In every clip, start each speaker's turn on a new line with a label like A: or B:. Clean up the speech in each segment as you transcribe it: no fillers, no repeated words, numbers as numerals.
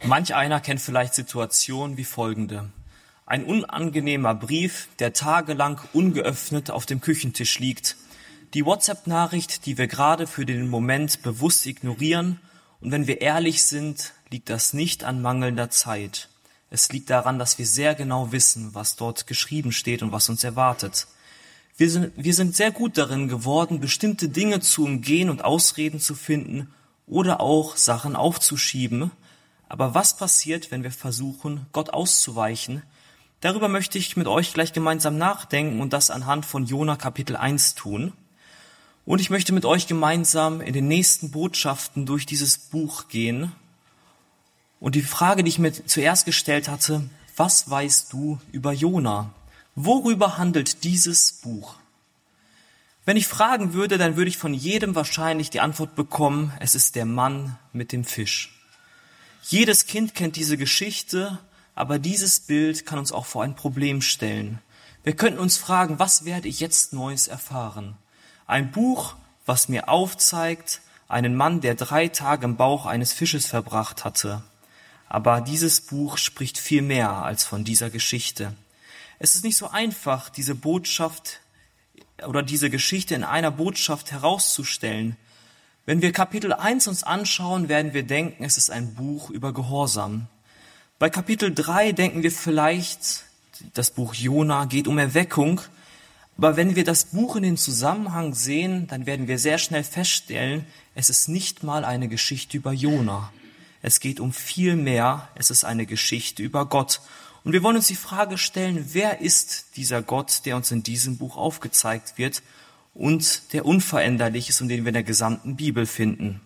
A: Manch einer kennt vielleicht Situationen wie folgende. Ein unangenehmer Brief, der tagelang ungeöffnet auf dem Küchentisch liegt. Die WhatsApp-Nachricht, die wir gerade für den Moment bewusst ignorieren. Und wenn wir ehrlich sind, liegt das nicht an mangelnder Zeit. Es liegt daran, dass wir sehr genau wissen, was dort geschrieben steht und was uns erwartet. Wir sind sehr gut darin geworden, bestimmte Dinge zu umgehen und Ausreden zu finden oder auch Sachen aufzuschieben. Aber was passiert, wenn wir versuchen, Gott auszuweichen? Darüber möchte ich mit euch gleich gemeinsam nachdenken und das anhand von Jona Kapitel 1 tun. Und ich möchte mit euch gemeinsam in den nächsten Botschaften durch dieses Buch gehen. Und die Frage, die ich mir zuerst gestellt hatte, was weißt du über Jona? Worüber handelt dieses Buch? Wenn ich fragen würde, dann würde ich von jedem wahrscheinlich die Antwort bekommen, es ist der Mann mit dem Fisch. Jedes Kind kennt diese Geschichte, aber dieses Bild kann uns auch vor ein Problem stellen. Wir könnten uns fragen, was werde ich jetzt Neues erfahren? Ein Buch, was mir aufzeigt, einen Mann, der 3 Tage im Bauch eines Fisches verbracht hatte. Aber dieses Buch spricht viel mehr als von dieser Geschichte. Es ist nicht so einfach, diese Botschaft oder diese Geschichte in einer Botschaft herauszustellen. Wenn wir Kapitel 1 uns anschauen, werden wir denken, es ist ein Buch über Gehorsam. Bei Kapitel 3 denken wir vielleicht, das Buch Jona geht um Erweckung. Aber wenn wir das Buch in den Zusammenhang sehen, dann werden wir sehr schnell feststellen, es ist nicht mal eine Geschichte über Jona. Es geht um viel mehr, es ist eine Geschichte über Gott. Und wir wollen uns die Frage stellen, wer ist dieser Gott, der uns in diesem Buch aufgezeigt wird und der unveränderlich ist und den wir in der gesamten Bibel finden.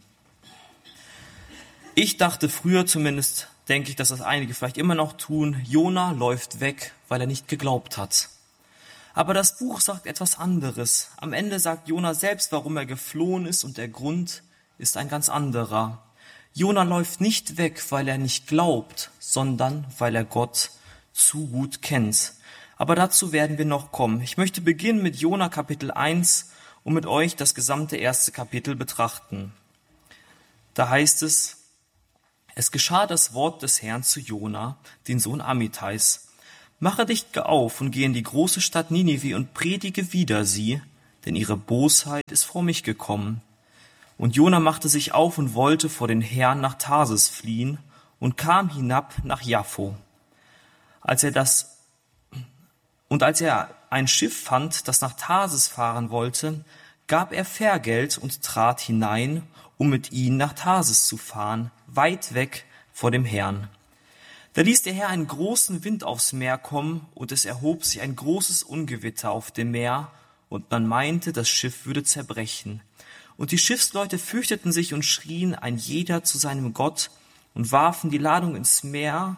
A: Ich dachte früher zumindest, denke ich, dass das einige vielleicht immer noch tun, Jona läuft weg, weil er nicht geglaubt hat. Aber das Buch sagt etwas anderes. Am Ende sagt Jona selbst, warum er geflohen ist und der Grund ist ein ganz anderer. Jona läuft nicht weg, weil er nicht glaubt, sondern weil er Gott zu gut kennt. Aber dazu werden wir noch kommen. Ich möchte beginnen mit Jona Kapitel 1 und mit euch das gesamte erste Kapitel betrachten. Da heißt es, es geschah das Wort des Herrn zu Jona, den Sohn Amittais. Mache dich auf und geh in die große Stadt Ninive und predige wider sie, denn ihre Bosheit ist vor mich gekommen. Und Jona machte sich auf und wollte vor den Herrn nach Tarsis fliehen und kam hinab nach Jaffo. Als er ein Schiff fand, das nach Tarsis fahren wollte, gab er Fährgeld und trat hinein, um mit ihnen nach Tarsis zu fahren, weit weg vor dem Herrn. Da ließ der Herr einen großen Wind aufs Meer kommen, und es erhob sich ein großes Ungewitter auf dem Meer, und man meinte, das Schiff würde zerbrechen. Und die Schiffsleute fürchteten sich und schrien ein jeder zu seinem Gott und warfen die Ladung ins Meer,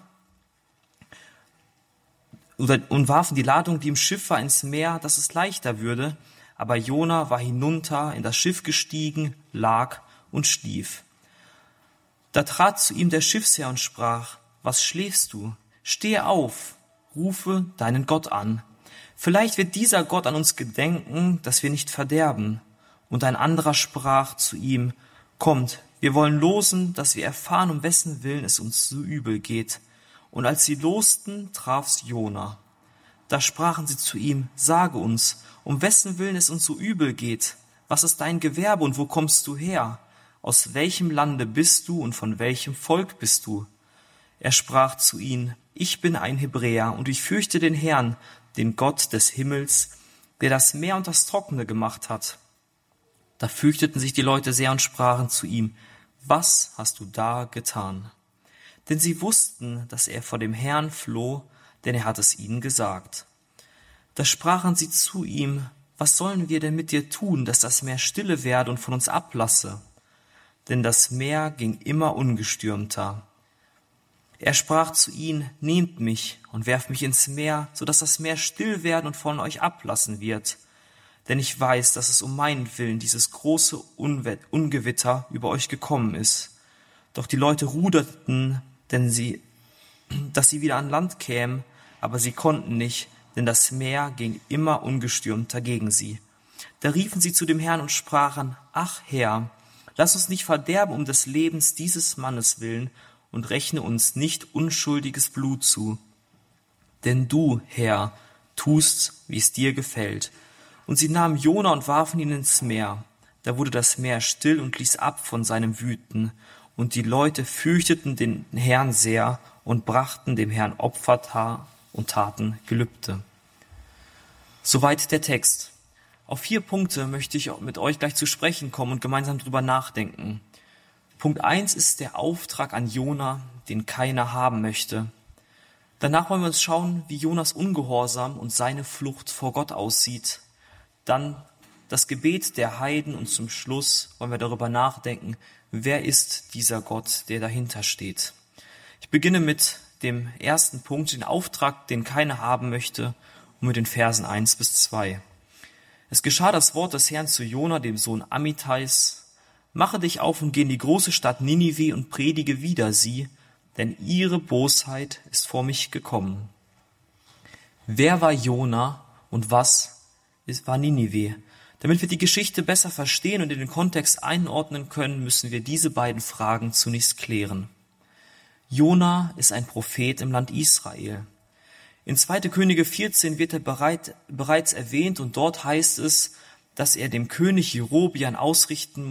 A: und warfen die Ladung, die im Schiff war, ins Meer, dass es leichter würde. Aber Jona war hinunter in das Schiff gestiegen, lag und schlief. Da trat zu ihm der Schiffsherr und sprach, was schläfst du? Stehe auf, rufe deinen Gott an. Vielleicht wird dieser Gott an uns gedenken, dass wir nicht verderben. Und ein anderer sprach zu ihm, kommt, wir wollen losen, dass wir erfahren, um wessen Willen es uns so übel geht. Und als sie losten, traf's Jona. Da sprachen sie zu ihm, sage uns, um wessen Willen es uns so übel geht. Was ist dein Gewerbe und wo kommst du her? Aus welchem Lande bist du und von welchem Volk bist du? Er sprach zu ihnen, ich bin ein Hebräer und ich fürchte den Herrn, den Gott des Himmels, der das Meer und das Trockene gemacht hat. Da fürchteten sich die Leute sehr und sprachen zu ihm, was hast du da getan? Denn sie wussten, dass er vor dem Herrn floh, denn er hat es ihnen gesagt. Da sprachen sie zu ihm, was sollen wir denn mit dir tun, dass das Meer stille werde und von uns ablasse? Denn das Meer ging immer ungestürmter. Er sprach zu ihnen, nehmt mich und werft mich ins Meer, so dass das Meer still werden und von euch ablassen wird. Denn ich weiß, dass es um meinen Willen dieses große Ungewitter über euch gekommen ist. Doch die Leute ruderten, dass sie wieder an Land kämen, aber sie konnten nicht, denn das Meer ging immer ungestürmter gegen sie. Da riefen sie zu dem Herrn und sprachen, ach Herr, lass uns nicht verderben um des Lebens dieses Mannes willen und rechne uns nicht unschuldiges Blut zu. Denn du, Herr, tust, wie es dir gefällt. Und sie nahmen Jona und warfen ihn ins Meer. Da wurde das Meer still und ließ ab von seinem Wüten. Und die Leute fürchteten den Herrn sehr und brachten dem Herrn Opfer dar und taten Gelübde. Soweit der Text. Auf 4 Punkte möchte ich mit euch gleich zu sprechen kommen und gemeinsam drüber nachdenken. Punkt 1 ist der Auftrag an Jona, den keiner haben möchte. Danach wollen wir uns schauen, wie Jonas Ungehorsam und seine Flucht vor Gott aussieht. Dann das Gebet der Heiden und zum Schluss wollen wir darüber nachdenken, wer ist dieser Gott, der dahinter steht. Ich beginne mit dem ersten Punkt, den Auftrag, den keiner haben möchte, und mit den Versen 1 bis 2. Es geschah das Wort des Herrn zu Jona, dem Sohn Amittais: Mache dich auf und geh in die große Stadt Ninive und predige wider sie, denn ihre Bosheit ist vor mich gekommen. Wer war Jona und was war Ninive? Damit wir die Geschichte besser verstehen und in den Kontext einordnen können, müssen wir diese beiden Fragen zunächst klären. Jona ist ein Prophet im Land Israel. In 2. Könige 14 wird er bereits erwähnt und dort heißt es, dass er dem König Jerobeam ausrichten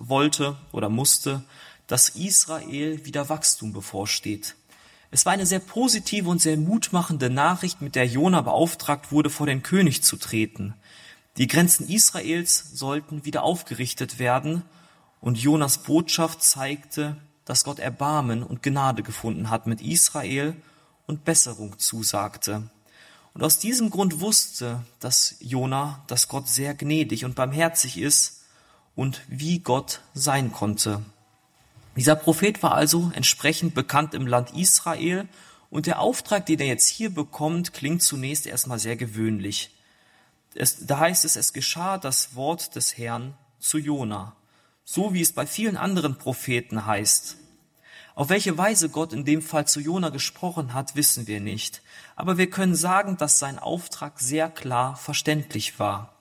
A: musste, dass Israel wieder Wachstum bevorsteht. Es war eine sehr positive und sehr mutmachende Nachricht, mit der Jona beauftragt wurde, vor den König zu treten. Die Grenzen Israels sollten wieder aufgerichtet werden und Jonas Botschaft zeigte, dass Gott Erbarmen und Gnade gefunden hat mit Israel und Besserung zusagte. Und aus diesem Grund wusste Jona, dass Gott sehr gnädig und barmherzig ist und wie Gott sein konnte. Dieser Prophet war also entsprechend bekannt im Land Israel und der Auftrag, den er jetzt hier bekommt, klingt zunächst erstmal sehr gewöhnlich. Da heißt es geschah das Wort des Herrn zu Jona, so wie es bei vielen anderen Propheten heißt. Auf welche Weise Gott in dem Fall zu Jona gesprochen hat, wissen wir nicht. Aber wir können sagen, dass sein Auftrag sehr klar verständlich war.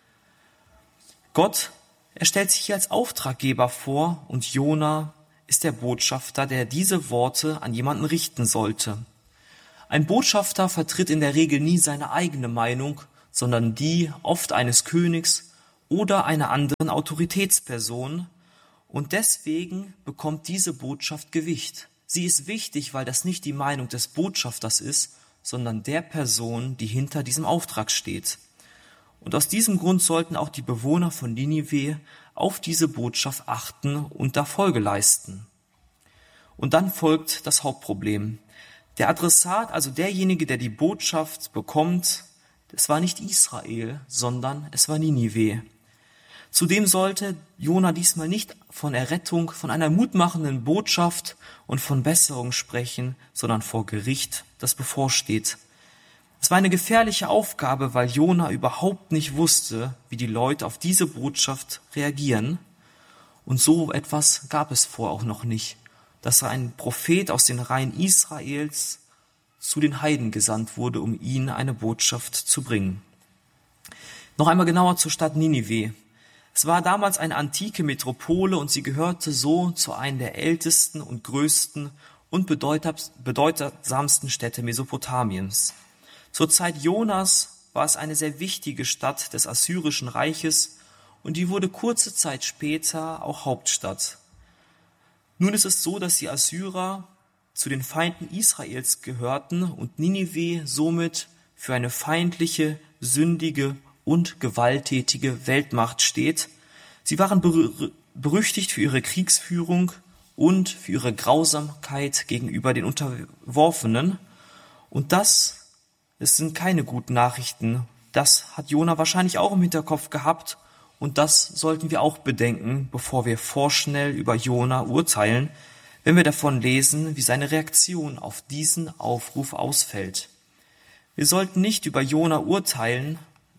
A: Gott, er stellt sich hier als Auftraggeber vor und Jona ist der Botschafter, der diese Worte an jemanden richten sollte. Ein Botschafter vertritt in der Regel nie seine eigene Meinung, sondern die oft eines Königs oder einer anderen Autoritätsperson. Und deswegen bekommt diese Botschaft Gewicht. Sie ist wichtig, weil das nicht die Meinung des Botschafters ist, sondern der Person, die hinter diesem Auftrag steht. Und aus diesem Grund sollten auch die Bewohner von Ninive auf diese Botschaft achten und da Folge leisten. Und dann folgt das Hauptproblem. Der Adressat, also derjenige, der die Botschaft bekommt, es war nicht Israel, sondern es war Ninive. Zudem sollte Jona diesmal nicht von Errettung, von einer mutmachenden Botschaft und von Besserung sprechen, sondern vor Gericht, das bevorsteht. Es war eine gefährliche Aufgabe, weil Jona überhaupt nicht wusste, wie die Leute auf diese Botschaft reagieren. Und so etwas gab es vorher auch noch nicht, dass ein Prophet aus den Reihen Israels zu den Heiden gesandt wurde, um ihnen eine Botschaft zu bringen. Noch einmal genauer zur Stadt Ninive. Es war damals eine antike Metropole und sie gehörte so zu einer der ältesten und größten und bedeutsamsten Städte Mesopotamiens. Zur Zeit Jonas war es eine sehr wichtige Stadt des Assyrischen Reiches und die wurde kurze Zeit später auch Hauptstadt. Nun ist es so, dass die Assyrer zu den Feinden Israels gehörten und Ninive somit für eine feindliche, sündige und gewalttätige Weltmacht steht. Sie waren berüchtigt für ihre Kriegsführung und für ihre Grausamkeit gegenüber den Unterworfenen. Und das sind keine guten Nachrichten. Das hat Jona wahrscheinlich auch im Hinterkopf gehabt und das sollten wir auch bedenken, bevor wir vorschnell über Jona urteilen, wenn wir davon lesen, wie seine Reaktion auf diesen Aufruf ausfällt. Wir sollten nicht über Jona urteilen,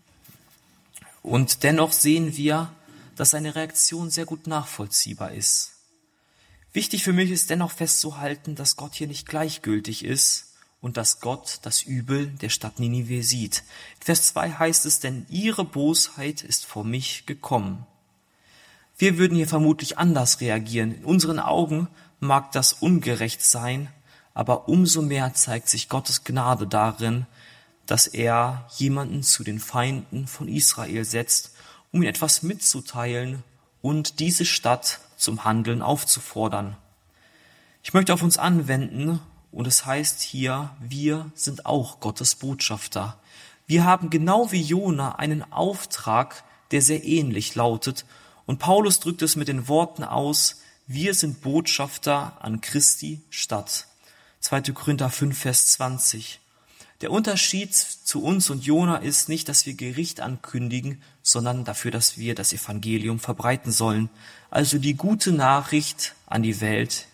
A: und dennoch sehen wir, dass seine Reaktion sehr gut nachvollziehbar ist. Wichtig für mich ist dennoch festzuhalten, dass Gott hier nicht gleichgültig ist und dass Gott das Übel der Stadt Ninive sieht. In Vers 2 heißt es, denn ihre Bosheit ist vor mich gekommen. Wir würden hier vermutlich anders reagieren. In unseren Augen mag das ungerecht sein, aber umso mehr zeigt sich Gottes Gnade darin, dass er jemanden zu den Feinden von Israel setzt, um ihnen etwas mitzuteilen und diese Stadt zum Handeln aufzufordern. Ich möchte auf uns anwenden, und es heißt hier, wir sind auch Gottes Botschafter. Wir haben genau wie Jona einen Auftrag, der sehr ähnlich lautet, und Paulus drückt es mit den Worten aus, wir sind Botschafter an Christi Stadt. 2. Korinther 5, Vers 20. Der Unterschied zu uns und Jona ist nicht, dass wir Gericht ankündigen, sondern dafür, dass wir das Evangelium verbreiten sollen. Also die gute Nachricht an die Welt,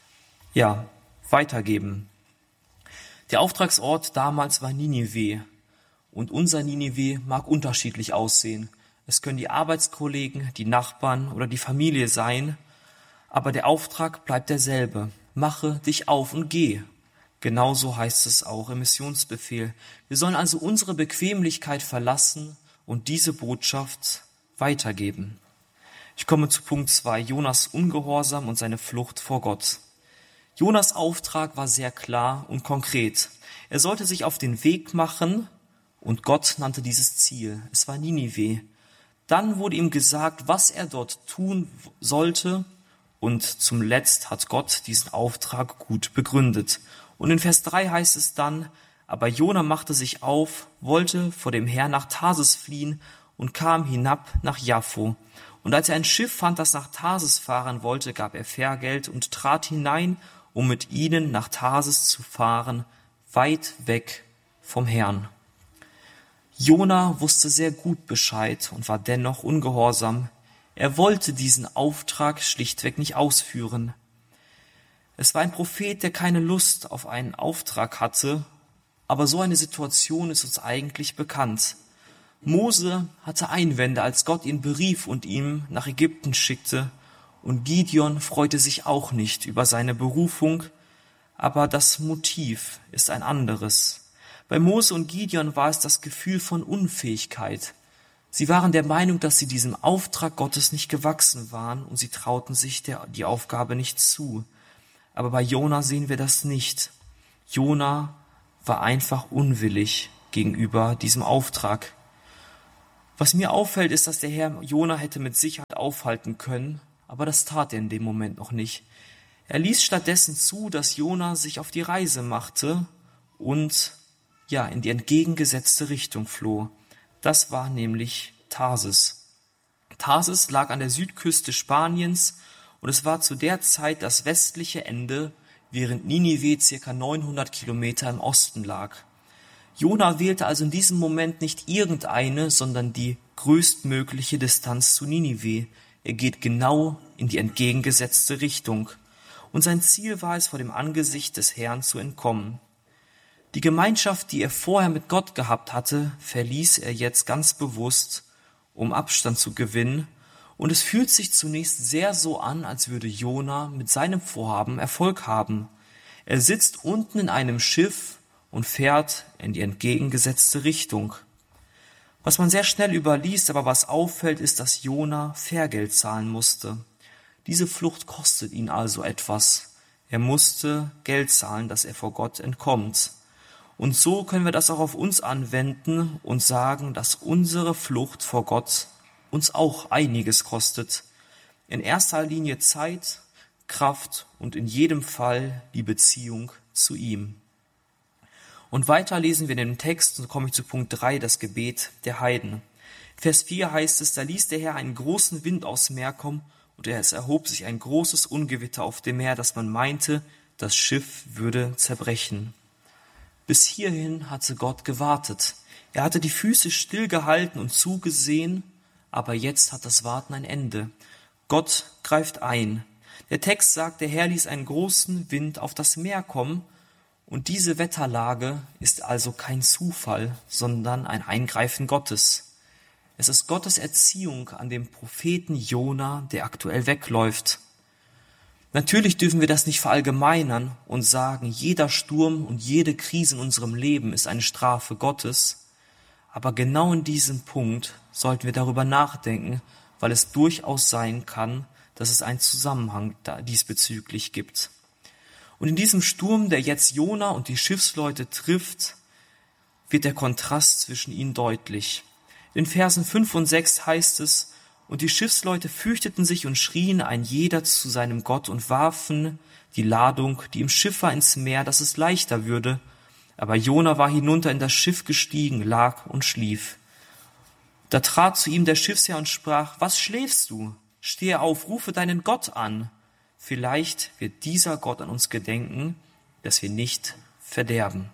A: weitergeben. Der Auftragsort damals war Ninive. Und unser Ninive mag unterschiedlich aussehen. Es können die Arbeitskollegen, die Nachbarn oder die Familie sein. Aber der Auftrag bleibt derselbe. Mache dich auf und geh. Genauso heißt es auch im Missionsbefehl. Wir sollen also unsere Bequemlichkeit verlassen und diese Botschaft weitergeben. Ich komme zu Punkt 2, Jonas Ungehorsam und seine Flucht vor Gott. Jonas Auftrag war sehr klar und konkret. Er sollte sich auf den Weg machen und Gott nannte dieses Ziel. Es war Ninive. Dann wurde ihm gesagt, was er dort tun sollte und zum Letzt hat Gott diesen Auftrag gut begründet. Und in Vers 3 heißt es dann, aber Jona machte sich auf, wollte vor dem Herrn nach Tarsis fliehen und kam hinab nach Jaffo. Und als er ein Schiff fand, das nach Tarsis fahren wollte, gab er Fährgeld und trat hinein, um mit ihnen nach Tarsis zu fahren, weit weg vom Herrn. Jona wusste sehr gut Bescheid und war dennoch ungehorsam. Er wollte diesen Auftrag schlichtweg nicht ausführen. Es war ein Prophet, der keine Lust auf einen Auftrag hatte, aber so eine Situation ist uns eigentlich bekannt. Mose hatte Einwände, als Gott ihn berief und ihn nach Ägypten schickte, und Gideon freute sich auch nicht über seine Berufung, aber das Motiv ist ein anderes. Bei Mose und Gideon war es das Gefühl von Unfähigkeit. Sie waren der Meinung, dass sie diesem Auftrag Gottes nicht gewachsen waren und sie trauten sich die Aufgabe nicht zu. Aber bei Jona sehen wir das nicht. Jona war einfach unwillig gegenüber diesem Auftrag. Was mir auffällt, ist, dass der Herr Jona hätte mit Sicherheit aufhalten können, aber das tat er in dem Moment noch nicht. Er ließ stattdessen zu, dass Jona sich auf die Reise machte und in die entgegengesetzte Richtung floh. Das war nämlich Tarsis. Tarsis lag an der Südküste Spaniens und es war zu der Zeit das westliche Ende, während Ninive ca. 900 Kilometer im Osten lag. Jona wählte also in diesem Moment nicht irgendeine, sondern die größtmögliche Distanz zu Ninive. Er geht genau in die entgegengesetzte Richtung. Und sein Ziel war es, vor dem Angesicht des Herrn zu entkommen. Die Gemeinschaft, die er vorher mit Gott gehabt hatte, verließ er jetzt ganz bewusst, um Abstand zu gewinnen. Und es fühlt sich zunächst sehr so an, als würde Jona mit seinem Vorhaben Erfolg haben. Er sitzt unten in einem Schiff und fährt in die entgegengesetzte Richtung. Was man sehr schnell überliest, aber was auffällt, ist, dass Jona Fährgeld zahlen musste. Diese Flucht kostet ihn also etwas. Er musste Geld zahlen, dass er vor Gott entkommt. Und so können wir das auch auf uns anwenden und sagen, dass unsere Flucht vor Gott uns auch einiges kostet. In erster Linie Zeit, Kraft und in jedem Fall die Beziehung zu ihm. Und weiter lesen wir in dem Text, und so komme ich zu Punkt 3, das Gebet der Heiden. Vers 4 heißt es, da ließ der Herr einen großen Wind aus Meer kommen, und es erhob sich ein großes Ungewitter auf dem Meer, dass man meinte, das Schiff würde zerbrechen. Bis hierhin hatte Gott gewartet. Er hatte die Füße stillgehalten und zugesehen, aber jetzt hat das Warten ein Ende. Gott greift ein. Der Text sagt, der Herr ließ einen großen Wind auf das Meer kommen, und diese Wetterlage ist also kein Zufall, sondern ein Eingreifen Gottes. Es ist Gottes Erziehung an dem Propheten Jona, der aktuell wegläuft. Natürlich dürfen wir das nicht verallgemeinern und sagen, jeder Sturm und jede Krise in unserem Leben ist eine Strafe Gottes. Aber genau in diesem Punkt sollten wir darüber nachdenken, weil es durchaus sein kann, dass es einen Zusammenhang diesbezüglich gibt. Und in diesem Sturm, der jetzt Jona und die Schiffsleute trifft, wird der Kontrast zwischen ihnen deutlich. In Versen 5 und 6 heißt es: Und die Schiffsleute fürchteten sich und schrien ein jeder zu seinem Gott und warfen die Ladung, die im Schiff war, ins Meer, dass es leichter würde. Aber Jona war hinunter in das Schiff gestiegen, lag und schlief. Da trat zu ihm der Schiffsherr und sprach: Was schläfst du? Stehe auf, rufe deinen Gott an. Vielleicht wird dieser Gott an uns gedenken, dass wir nicht verderben.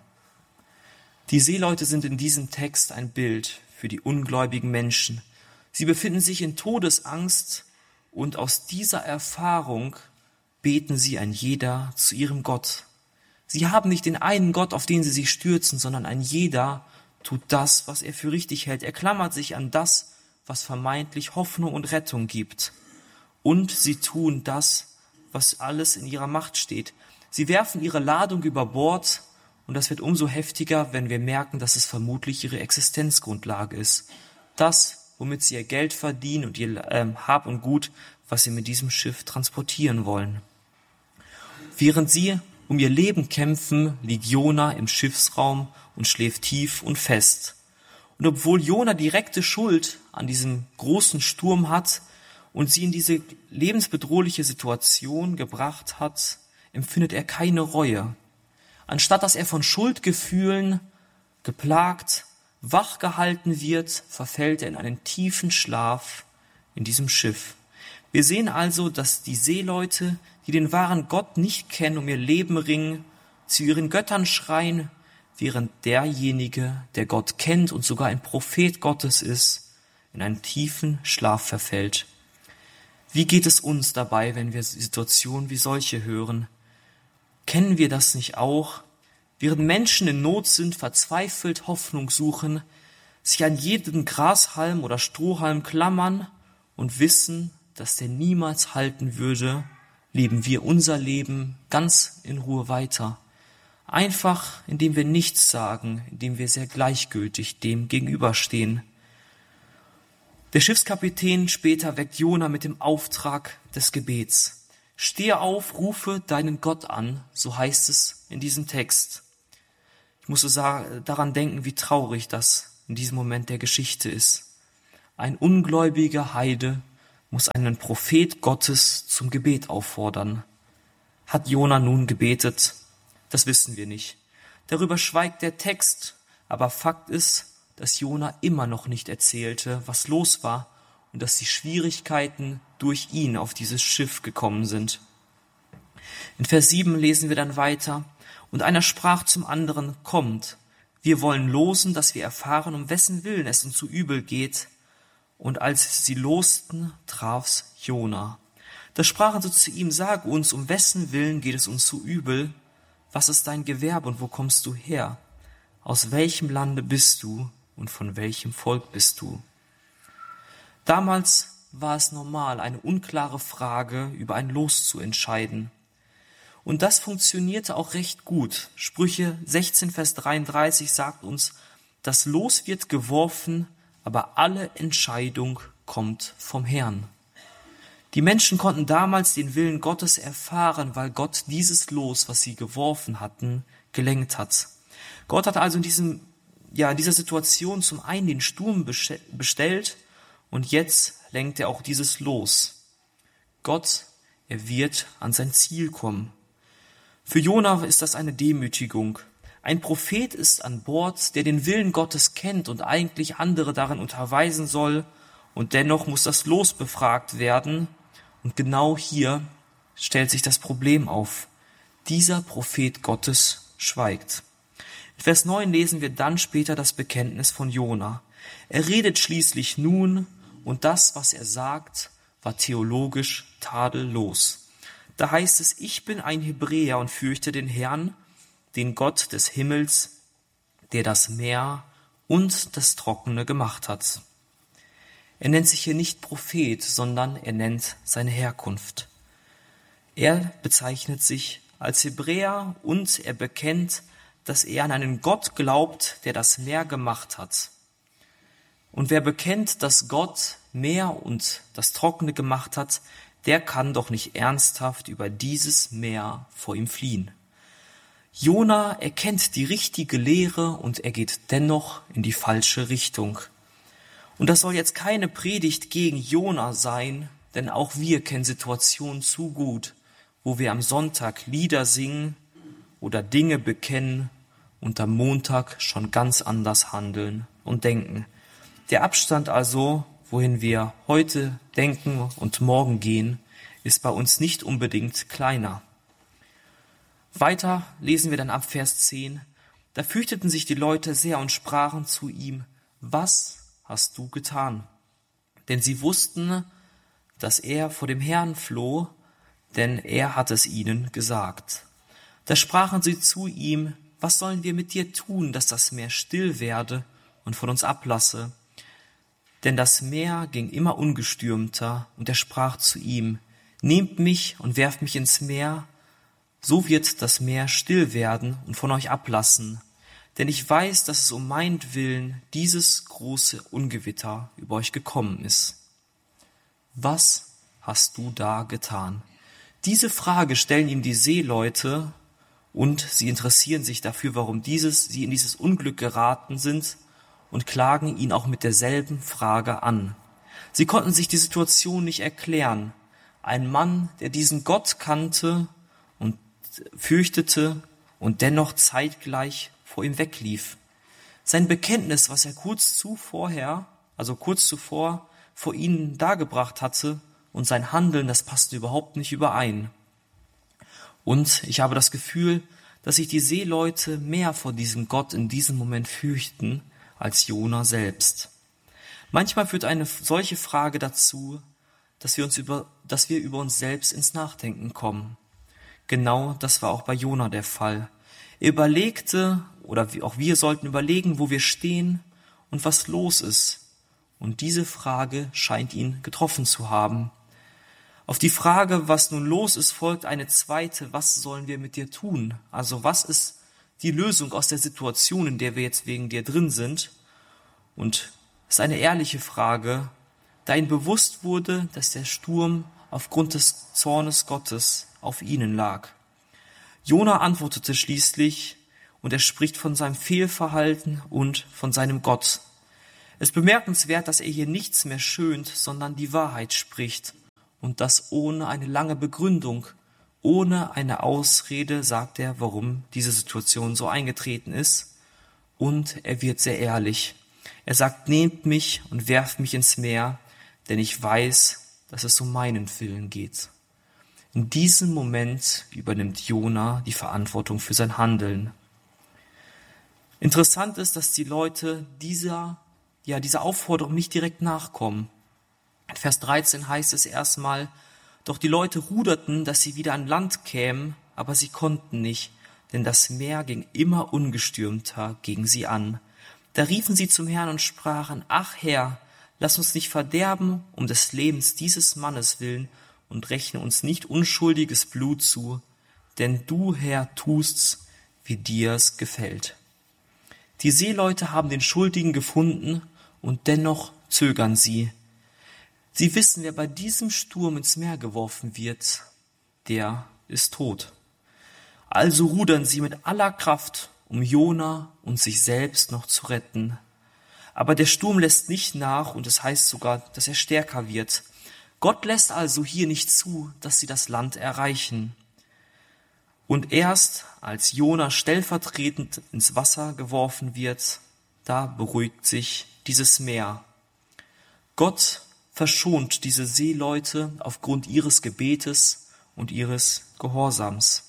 A: Die Seeleute sind in diesem Text ein Bild für die ungläubigen Menschen. Sie befinden sich in Todesangst und aus dieser Erfahrung beten sie ein jeder zu ihrem Gott. Sie haben nicht den einen Gott, auf den sie sich stürzen, sondern ein jeder tut das, was er für richtig hält. Er klammert sich an das, was vermeintlich Hoffnung und Rettung gibt. Und sie tun das, was alles in ihrer Macht steht. Sie werfen ihre Ladung über Bord und das wird umso heftiger, wenn wir merken, dass es vermutlich ihre Existenzgrundlage ist. Das, womit sie ihr Geld verdienen und ihr Hab und Gut, was sie mit diesem Schiff transportieren wollen. Während sie um ihr Leben kämpfen, liegt Jona im Schiffsraum und schläft tief und fest. Und obwohl Jona direkte Schuld an diesem großen Sturm hat und sie in diese lebensbedrohliche Situation gebracht hat, empfindet er keine Reue. Anstatt dass er von Schuldgefühlen geplagt, wach gehalten wird, verfällt er in einen tiefen Schlaf in diesem Schiff. Wir sehen also, dass die Seeleute, die den wahren Gott nicht kennen, um ihr Leben ringen, zu ihren Göttern schreien, während derjenige, der Gott kennt und sogar ein Prophet Gottes ist, in einen tiefen Schlaf verfällt. Wie geht es uns dabei, wenn wir Situationen wie solche hören? Kennen wir das nicht auch? Während Menschen in Not sind, verzweifelt Hoffnung suchen, sich an jeden Grashalm oder Strohhalm klammern und wissen, dass der niemals halten würde, leben wir unser Leben ganz in Ruhe weiter. Einfach, indem wir nichts sagen, indem wir sehr gleichgültig dem gegenüberstehen. Der Schiffskapitän später weckt Jona mit dem Auftrag des Gebets. Stehe auf, rufe deinen Gott an, so heißt es in diesem Text. Ich muss daran denken, wie traurig das in diesem Moment der Geschichte ist. Ein ungläubiger Heide muss einen Prophet Gottes zum Gebet auffordern. Hat Jona nun gebetet? Das wissen wir nicht. Darüber schweigt der Text, aber Fakt ist, dass Jona immer noch nicht erzählte, was los war und dass die Schwierigkeiten durch ihn auf dieses Schiff gekommen sind. In Vers 7 lesen wir dann weiter: Und einer sprach zum anderen: Kommt, wir wollen losen, dass wir erfahren, um wessen Willen es uns so übel geht. Und als sie losten, traf's Jona. Da sprachen sie zu ihm: Sag uns, um wessen Willen geht es uns so übel? Was ist dein Gewerbe und wo kommst du her? Aus welchem Lande bist du und von welchem Volk bist du? Damals war es normal, eine unklare Frage über ein Los zu entscheiden. Und das funktionierte auch recht gut. Sprüche 16, Vers 33 sagt uns: Das Los wird geworfen, aber alle Entscheidung kommt vom Herrn. Die Menschen konnten damals den Willen Gottes erfahren, weil Gott dieses Los, was sie geworfen hatten, gelenkt hat. Gott hat also in dieser Situation zum einen den Sturm bestellt und jetzt lenkt er auch dieses Los. Gott, er wird an sein Ziel kommen. Für Jona ist das eine Demütigung. Ein Prophet ist an Bord, der den Willen Gottes kennt und eigentlich andere darin unterweisen soll, und dennoch muss das Los befragt werden. Und genau hier stellt sich das Problem auf. Dieser Prophet Gottes schweigt. In Vers 9 lesen wir dann später das Bekenntnis von Jona. Er redet schließlich nun, und das, was er sagt, war theologisch tadellos. Da heißt es: Ich bin ein Hebräer und fürchte den Herrn, den Gott des Himmels, der das Meer und das Trockene gemacht hat. Er nennt sich hier nicht Prophet, sondern er nennt seine Herkunft. Er bezeichnet sich als Hebräer und er bekennt, dass er an einen Gott glaubt, der das Meer gemacht hat. Und wer bekennt, dass Gott Meer und das Trockene gemacht hat, der kann doch nicht ernsthaft über dieses Meer vor ihm fliehen. Jona erkennt die richtige Lehre und er geht dennoch in die falsche Richtung. Und das soll jetzt keine Predigt gegen Jona sein, denn auch wir kennen Situationen zu gut, wo wir am Sonntag Lieder singen oder Dinge bekennen und am Montag schon ganz anders handeln und denken. Der Abstand also, wohin wir heute denken und morgen gehen, ist bei uns nicht unbedingt kleiner. Weiter lesen wir dann ab Vers 10. Da fürchteten sich die Leute sehr und sprachen zu ihm, was hast du getan? Denn sie wussten, dass er vor dem Herrn floh, denn er hat es ihnen gesagt. Da sprachen sie zu ihm, was sollen wir mit dir tun, dass das Meer still werde und von uns ablasse? Denn das Meer ging immer ungestürmter, und er sprach zu ihm, nehmt mich und werft mich ins Meer, so wird das Meer still werden und von euch ablassen. Denn ich weiß, dass es um meinetwillen dieses große Ungewitter über euch gekommen ist. Was hast du da getan? Diese Frage stellen ihm die Seeleute und sie interessieren sich dafür, warum sie in dieses Unglück geraten sind und klagen ihn auch mit derselben Frage an. Sie konnten sich die Situation nicht erklären. Ein Mann, der diesen Gott kannte und fürchtete und dennoch zeitgleich vor ihm weglief. Sein Bekenntnis, was er kurz zuvor vor ihnen dargebracht hatte, und sein Handeln, das passte überhaupt nicht überein. Und ich habe das Gefühl, dass sich die Seeleute mehr vor diesem Gott in diesem Moment fürchten als Jona selbst. Manchmal führt eine solche Frage dazu, dass wir über uns selbst ins Nachdenken kommen. Genau das war auch bei Jona der Fall. Er überlegte, oder auch wir sollten überlegen, wo wir stehen und was los ist. Und diese Frage scheint ihn getroffen zu haben. Auf die Frage, was nun los ist, folgt eine zweite, was sollen wir mit dir tun? Also was ist die Lösung aus der Situation, in der wir jetzt wegen dir drin sind? Und es ist eine ehrliche Frage, da ihm bewusst wurde, dass der Sturm aufgrund des Zornes Gottes auf ihnen lag. Jona antwortete schließlich und er spricht von seinem Fehlverhalten und von seinem Gott. Es ist bemerkenswert, dass er hier nichts mehr schönt, sondern die Wahrheit spricht. Und das ohne eine lange Begründung, ohne eine Ausrede sagt er, warum diese Situation so eingetreten ist. Und er wird sehr ehrlich. Er sagt, nehmt mich und werft mich ins Meer, denn ich weiß, dass es um meinen Willen geht. In diesem Moment übernimmt Jona die Verantwortung für sein Handeln. Interessant ist, dass die Leute dieser Aufforderung nicht direkt nachkommen. In Vers 13 heißt es erstmal, doch die Leute ruderten, dass sie wieder an Land kämen, aber sie konnten nicht, denn das Meer ging immer ungestürmter gegen sie an. Da riefen sie zum Herrn und sprachen, ach Herr, lass uns nicht verderben um des Lebens dieses Mannes willen und rechne uns nicht unschuldiges Blut zu, denn du, Herr, tust's, wie dir's gefällt. Die Seeleute haben den Schuldigen gefunden und dennoch zögern sie. Sie wissen, wer bei diesem Sturm ins Meer geworfen wird, der ist tot. Also rudern sie mit aller Kraft, um Jona und sich selbst noch zu retten. Aber der Sturm lässt nicht nach und es heißt sogar, dass er stärker wird. Gott lässt also hier nicht zu, dass sie das Land erreichen. Und erst als Jona stellvertretend ins Wasser geworfen wird, da beruhigt sich dieses Meer. Gott verschont diese Seeleute aufgrund ihres Gebetes und ihres Gehorsams.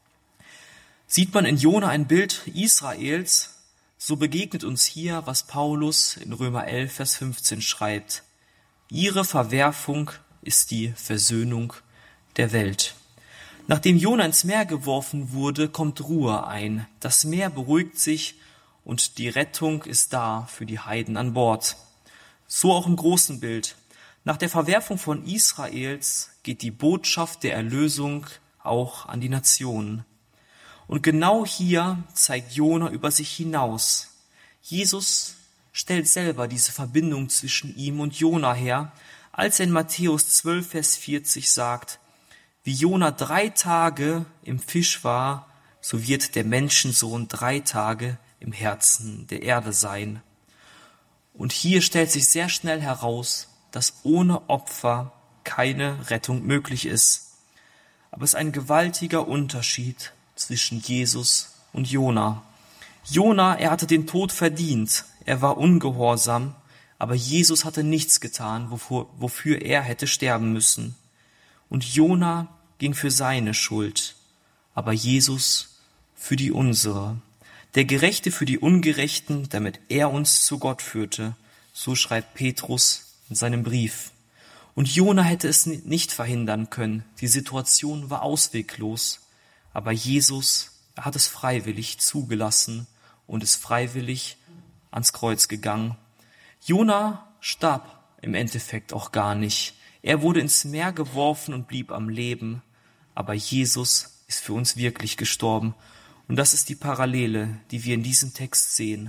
A: Sieht man in Jona ein Bild Israels, so begegnet uns hier, was Paulus in Römer 11, Vers 15 schreibt. Ihre Verwerfung ist die Versöhnung der Welt. Nachdem Jona ins Meer geworfen wurde, kommt Ruhe ein. Das Meer beruhigt sich und die Rettung ist da für die Heiden an Bord. So auch im großen Bild. Nach der Verwerfung von Israels geht die Botschaft der Erlösung auch an die Nationen. Und genau hier zeigt Jona über sich hinaus. Jesus stellt selber diese Verbindung zwischen ihm und Jona her, als er in Matthäus 12, Vers 40 sagt, wie Jona 3 Tage im Fisch war, so wird der Menschensohn 3 Tage im Herzen der Erde sein. Und hier stellt sich sehr schnell heraus, dass ohne Opfer keine Rettung möglich ist. Aber es ist ein gewaltiger Unterschied zwischen Jesus und Jona. Jona, er hatte den Tod verdient, er war ungehorsam, aber Jesus hatte nichts getan, wofür er hätte sterben müssen. Und Jona ging für seine Schuld, aber Jesus für die unsere. Der Gerechte für die Ungerechten, damit er uns zu Gott führte. So schreibt Petrus in seinem Brief. Und Jona hätte es nicht verhindern können. Die Situation war ausweglos. Aber Jesus, er hat es freiwillig zugelassen und ist freiwillig ans Kreuz gegangen. Jona starb im Endeffekt auch gar nicht. Er wurde ins Meer geworfen und blieb am Leben. Aber Jesus ist für uns wirklich gestorben. Und das ist die Parallele, die wir in diesem Text sehen.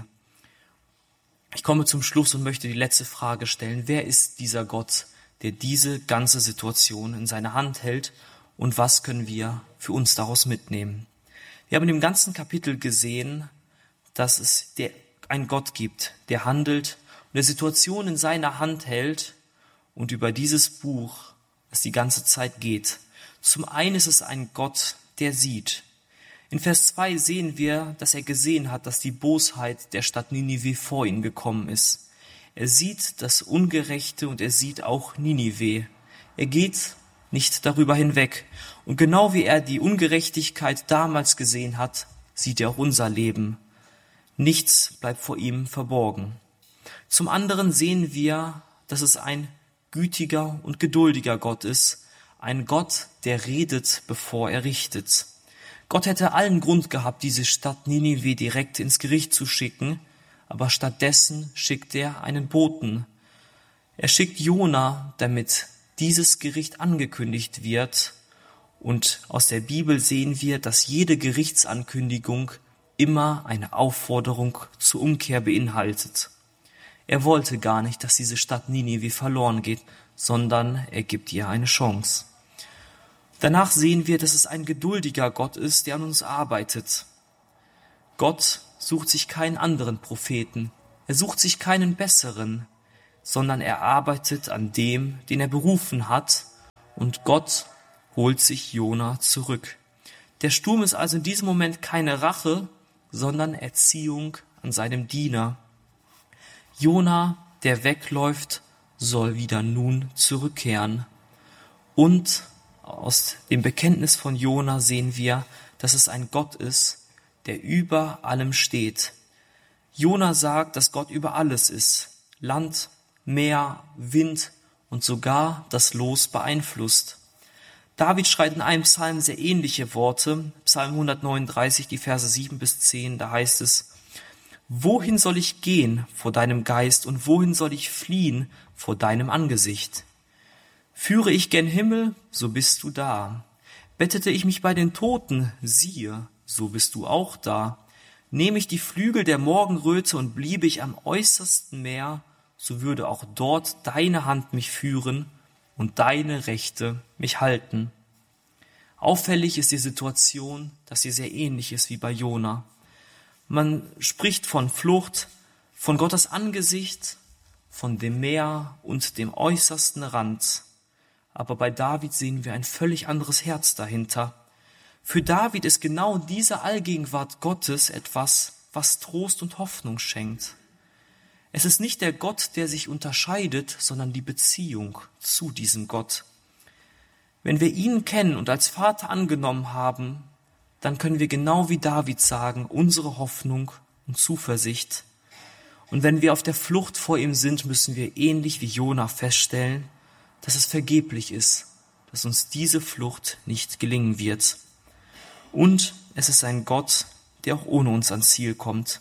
A: Ich komme zum Schluss und möchte die letzte Frage stellen. Wer ist dieser Gott, der diese ganze Situation in seiner Hand hält? Und was können wir für uns daraus mitnehmen? Wir haben in dem ganzen Kapitel gesehen, dass es einen Gott gibt, der handelt und der Situation in seiner Hand hält und über dieses Buch es die ganze Zeit geht. Zum einen ist es ein Gott, der sieht. In Vers 2 sehen wir, dass er gesehen hat, dass die Bosheit der Stadt Ninive vor ihn gekommen ist. Er sieht das Ungerechte und er sieht auch Ninive. Er geht nicht darüber hinweg. Und genau wie er die Ungerechtigkeit damals gesehen hat, sieht er auch unser Leben. Nichts bleibt vor ihm verborgen. Zum anderen sehen wir, dass es ein gütiger und geduldiger Gott ist. Ein Gott, der redet, bevor er richtet. Gott hätte allen Grund gehabt, diese Stadt Ninive direkt ins Gericht zu schicken, aber stattdessen schickt er einen Boten. Er schickt Jona, damit dieses Gericht angekündigt wird. Und aus der Bibel sehen wir, dass jede Gerichtsankündigung immer eine Aufforderung zur Umkehr beinhaltet. Er wollte gar nicht, dass diese Stadt Ninive verloren geht, sondern er gibt ihr eine Chance. Danach sehen wir, dass es ein geduldiger Gott ist, der an uns arbeitet. Gott sucht sich keinen anderen Propheten, er sucht sich keinen besseren, sondern er arbeitet an dem, den er berufen hat, und Gott holt sich Jona zurück. Der Sturm ist also in diesem Moment keine Rache, sondern Erziehung an seinem Diener. Jona, der wegläuft, soll wieder nun zurückkehren. Und aus dem Bekenntnis von Jona sehen wir, dass es ein Gott ist, der über allem steht. Jona sagt, dass Gott über alles ist. Land, Meer, Wind und sogar das Los beeinflusst. David schreibt in einem Psalm sehr ähnliche Worte. Psalm 139, die Verse 7 bis 10, da heißt es: Wohin soll ich gehen vor deinem Geist und wohin soll ich fliehen vor deinem Angesicht? Führe ich gen Himmel, so bist du da. Bettete ich mich bei den Toten, siehe, so bist du auch da. Nehme ich die Flügel der Morgenröte und bliebe ich am äußersten Meer, so würde auch dort deine Hand mich führen und deine Rechte mich halten. Auffällig ist die Situation, dass sie sehr ähnlich ist wie bei Jona. Man spricht von Flucht, von Gottes Angesicht, von dem Meer und dem äußersten Rand. Aber bei David sehen wir ein völlig anderes Herz dahinter. Für David ist genau diese Allgegenwart Gottes etwas, was Trost und Hoffnung schenkt. Es ist nicht der Gott, der sich unterscheidet, sondern die Beziehung zu diesem Gott. Wenn wir ihn kennen und als Vater angenommen haben, dann können wir genau wie David sagen, unsere Hoffnung und Zuversicht. Und wenn wir auf der Flucht vor ihm sind, müssen wir ähnlich wie Jona feststellen, dass es vergeblich ist, dass uns diese Flucht nicht gelingen wird. Und es ist ein Gott, der auch ohne uns ans Ziel kommt.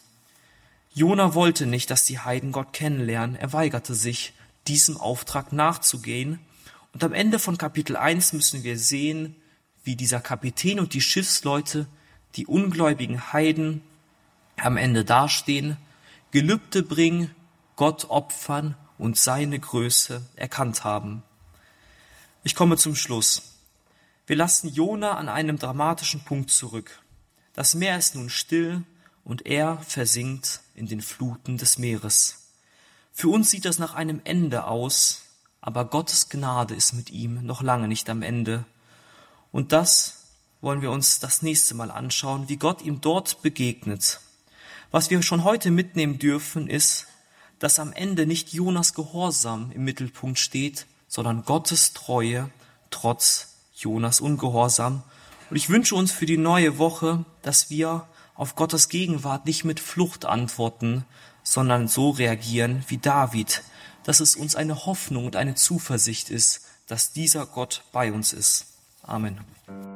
A: Jona wollte nicht, dass die Heiden Gott kennenlernen. Er weigerte sich, diesem Auftrag nachzugehen. Und am Ende von Kapitel 1 müssen wir sehen, wie dieser Kapitän und die Schiffsleute, die ungläubigen Heiden, am Ende dastehen, Gelübde bringen, Gott opfern und seine Größe erkannt haben. Ich komme zum Schluss. Wir lassen Jona an einem dramatischen Punkt zurück. Das Meer ist nun still und er versinkt in den Fluten des Meeres. Für uns sieht das nach einem Ende aus, aber Gottes Gnade ist mit ihm noch lange nicht am Ende. Und das wollen wir uns das nächste Mal anschauen, wie Gott ihm dort begegnet. Was wir schon heute mitnehmen dürfen, ist, dass am Ende nicht Jonas Gehorsam im Mittelpunkt steht, sondern Gottes Treue trotz Jonas Ungehorsam. Und ich wünsche uns für die neue Woche, dass wir auf Gottes Gegenwart nicht mit Flucht antworten, sondern so reagieren wie David, dass es uns eine Hoffnung und eine Zuversicht ist, dass dieser Gott bei uns ist. Amen.